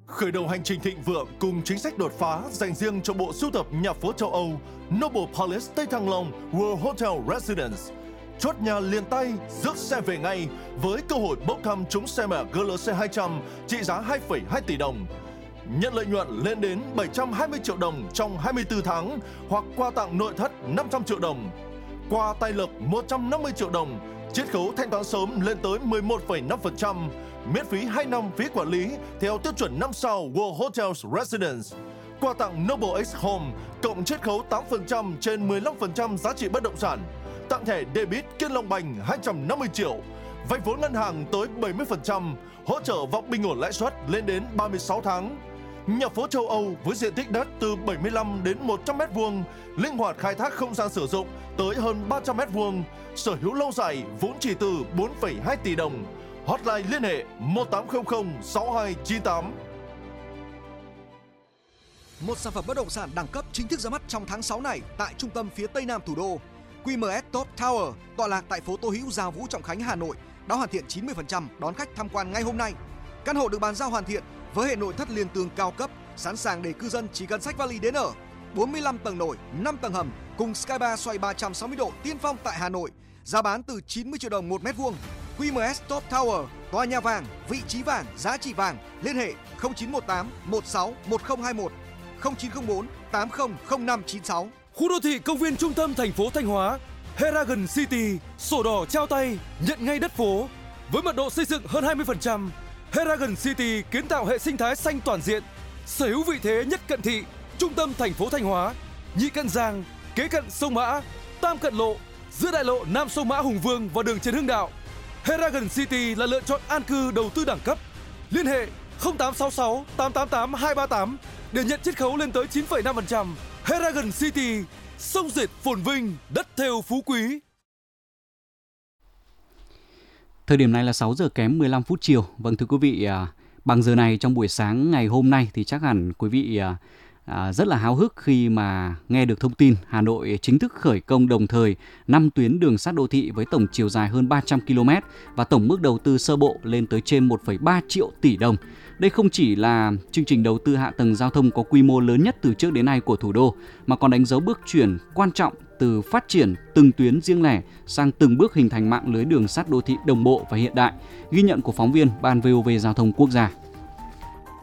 Khởi đầu hành trình thịnh vượng cùng chính sách đột phá dành riêng cho bộ sưu tập nhà phố châu Âu Noble Palace Tây Thăng Long World Hotel Residence. Chốt nhà liền tay, rước xe về ngay với cơ hội bốc thăm trúng xe mẹ GLC 200 trị giá 2,2 tỷ đồng. Nhận lợi nhuận lên đến 720 triệu đồng trong 24 tháng hoặc quà tặng nội thất 500 triệu đồng. Quà tài lực 150 triệu đồng, chiết khấu thanh toán sớm lên tới 11,5%, miễn phí 2 năm phí quản lý theo tiêu chuẩn 5 sao World Hotels Residence. Quà tặng Noble X Home cộng chiết khấu 8% trên 15% giá trị bất động sản. Tặng thẻ debit Kiên Long Banh 250 triệu, vay vốn ngân hàng tới 70%, hỗ trợ và bình ổn lãi suất lên đến 36 tháng. Nhà phố châu Âu với diện tích đất từ 75 đến 100 m2, linh hoạt khai thác không gian sử dụng tới hơn 300 m2, sở hữu lâu dài vốn chỉ từ 4,2 tỷ đồng. Hotline liên hệ 1800 6298. Một sản phẩm bất động sản đẳng cấp chính thức ra mắt trong tháng 6 này tại trung tâm phía Tây Nam thủ đô. QMS Top Tower tọa lạc tại phố Tô Hữu, Gia Vũ, Trọng Khánh, Hà Nội đã hoàn thiện 90%, đón khách tham quan ngay hôm nay. Căn hộ được bàn giao hoàn thiện với hệ nội thất liên tường cao cấp, sẵn sàng để cư dân chỉ cần xách vali đến ở. 45 tầng nổi, 5 tầng hầm cùng sky bar xoay 360 độ tiên phong tại Hà Nội. Giá bán từ 90 triệu đồng 1 mét vuông. QMS Top Tower, tòa nhà vàng, vị trí vàng, giá trị vàng. Liên hệ 0918 16 1021 0904 800596. Khu đô thị công viên trung tâm thành phố Thanh Hóa, Heragon City, sổ đỏ trao tay, nhận ngay đất phố. Với mật độ xây dựng hơn 20%, Heragon City kiến tạo hệ sinh thái xanh toàn diện, sở hữu vị thế nhất cận thị, trung tâm thành phố Thanh Hóa, nhị cận Giang, kế cận sông Mã, tam cận lộ, giữa đại lộ Nam sông Mã Hùng Vương và đường Trần Hưng Đạo. Heragon City là lựa chọn an cư đầu tư đẳng cấp. Liên hệ 0866 888 238 để nhận chiết khấu lên tới 9,5%. Heragon City, sông dệt phồn vinh, đất thêu phú quý. Thời điểm này là 6 giờ kém 15 phút chiều. Vâng thưa quý vị, bằng giờ này trong buổi sáng ngày hôm nay thì chắc hẳn quý vị rất là háo hức khi mà nghe được thông tin Hà Nội chính thức khởi công đồng thời 5 tuyến đường sắt đô thị với tổng chiều dài hơn 300 km và tổng mức đầu tư sơ bộ lên tới trên 1,3 triệu tỷ đồng. Đây không chỉ là chương trình đầu tư hạ tầng giao thông có quy mô lớn nhất từ trước đến nay của thủ đô, mà còn đánh dấu bước chuyển quan trọng từ phát triển từng tuyến riêng lẻ sang từng bước hình thành mạng lưới đường sắt đô thị đồng bộ và hiện đại. Ghi nhận của phóng viên Ban VOV Giao thông Quốc gia.